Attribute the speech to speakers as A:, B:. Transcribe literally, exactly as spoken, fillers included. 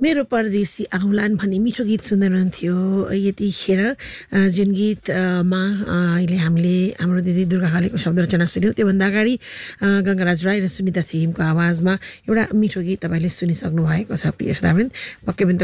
A: मेरो परदेशी आउलान् भन्ने मिठो गीत सुन्दै हुनुहुन्थ्यो यतिखेर जुन गीतमा अहिले हामीले हाम्रो दिदी दुर्गा खलेको शब्द रचना सुन्यौँ त्योभन्दा अगाडि गङ्गाराज राई र सुनिता थिमको आवाजमा एउटा मिठो गीत तपाईँले सुनिसक्नु भएको छ प्रिय श्रोतावृन्द। पक्कै पनि